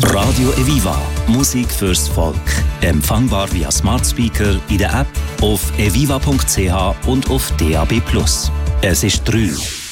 Radio Eviva. Musik fürs Volk. Empfangbar via Smart Speaker in der App, auf eviva.ch und auf DAB+. Es ist 3.